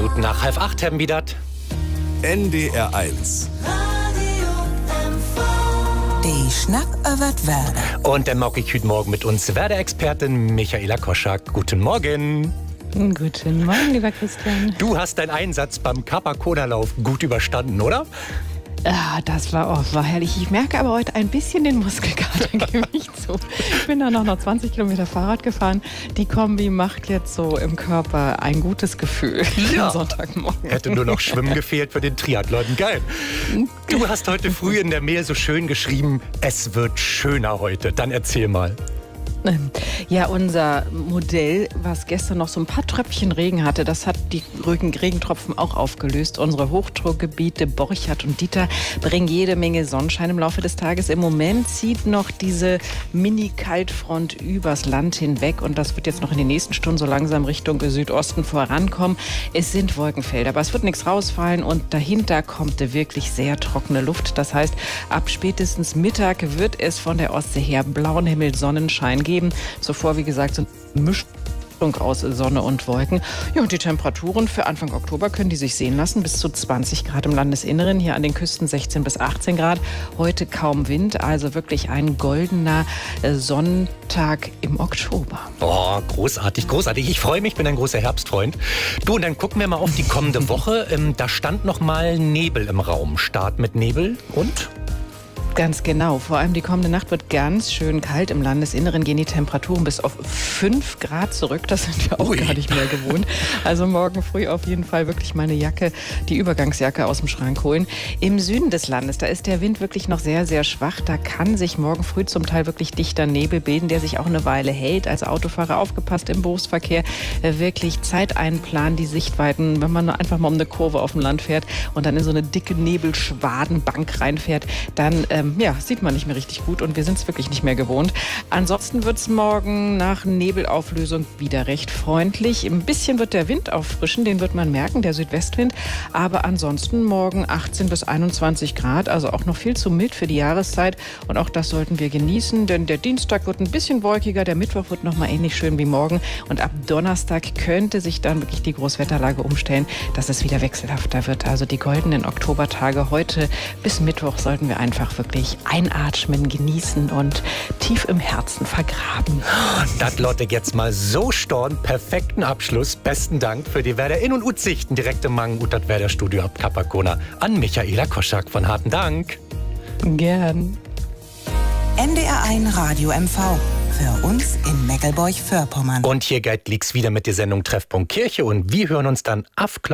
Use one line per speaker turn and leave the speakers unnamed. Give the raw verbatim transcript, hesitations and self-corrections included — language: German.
Minuten nach halb acht haben wir das.
N D R eins.
Die Schnack über Werder.
Und dann mag ich heute Morgen mit uns Werder-Expertin Michaela Koschak. Guten Morgen.
Guten Morgen, lieber Christian.
Du hast deinen Einsatz beim Carpacona-Lauf gut überstanden, oder?
Ah, das war, oh, war herrlich. Ich merke aber heute ein bisschen den Muskelkater, gebe ich zu. Ich bin da noch, noch zwanzig Kilometer Fahrrad gefahren. Die Kombi macht jetzt so im Körper ein gutes Gefühl
Ja.
am Sonntagmorgen.
Hätte nur noch Schwimmen gefehlt für den Triathlon. Geil. Du hast heute früh in der Mail so schön geschrieben, es wird schöner heute. Dann erzähl mal.
Ja, unser Modell, was gestern noch so ein paar Tröpfchen Regen hatte, das hat die Regentropfen auch aufgelöst. Unsere Hochdruckgebiete Borchardt und Dieter bringen jede Menge Sonnenschein im Laufe des Tages. Im Moment zieht noch diese Mini-Kaltfront übers Land hinweg und das wird jetzt noch in den nächsten Stunden so langsam Richtung Südosten vorankommen. Es sind Wolkenfelder, aber es wird nichts rausfallen und dahinter kommt wirklich sehr trockene Luft. Das heißt, ab spätestens Mittag wird es von der Ostsee her blauen Himmel, Sonnenschein geben. Zuvor, wie gesagt, so eine Mischung aus Sonne und Wolken. Ja, und die Temperaturen für Anfang Oktober können die sich sehen lassen. Bis zu zwanzig Grad im Landesinneren, hier an den Küsten sechzehn bis achtzehn Grad. Heute kaum Wind, also wirklich ein goldener äh, Sonntag im Oktober.
Boah, großartig, großartig. Ich freue mich, bin ein großer Herbstfreund. Du, und dann gucken wir mal auf die kommende Woche. Ähm, da stand noch mal Nebel im Raum. Start mit Nebel und?
Ganz genau. Vor allem die kommende Nacht wird ganz schön kalt. Im Landesinneren gehen die Temperaturen bis auf fünf Grad zurück. Das sind wir auch
Ui.
gar nicht mehr gewohnt. Also morgen früh auf jeden Fall wirklich meine Jacke, die Übergangsjacke aus dem Schrank holen. Im Süden des Landes, da ist der Wind wirklich noch sehr, sehr schwach. Da kann sich morgen früh zum Teil wirklich dichter Nebel bilden, der sich auch eine Weile hält. Als Autofahrer aufgepasst im Berufsverkehr. Wirklich Zeit einplanen, die Sichtweiten, wenn man einfach mal um eine Kurve auf dem Land fährt und dann in so eine dicke Nebelschwadenbank reinfährt, dann ähm, ja, sieht man nicht mehr richtig gut und wir sind es wirklich nicht mehr gewohnt. Ansonsten wird es morgen nach Nebelauflösung wieder recht freundlich. Ein bisschen wird der Wind auffrischen, den wird man merken, der Südwestwind. Aber ansonsten morgen achtzehn bis einundzwanzig Grad, also auch noch viel zu mild für die Jahreszeit. Und auch das sollten wir genießen, denn der Dienstag wird ein bisschen wolkiger, der Mittwoch wird noch mal ähnlich schön wie morgen. Und ab Donnerstag könnte sich dann wirklich die Großwetterlage umstellen, dass es wieder wechselhafter wird. Also die goldenen Oktobertage heute bis Mittwoch sollten wir einfach wirklich einatmen, genießen und tief im Herzen vergraben.
Das lottet jetzt mal so storn. Perfekten Abschluss. Besten Dank für die Werder In- und Ut-Sichten direkt im Mang und das Werder-Studio ab Carpacona an Michaela Koschak von harten Dank.
Gern.
N D R eins Radio M V. Für uns in Meckelburg-Vorpommern.
Und hier geht liegt's wieder mit der Sendung Treffpunkt Kirche und wir hören uns dann auf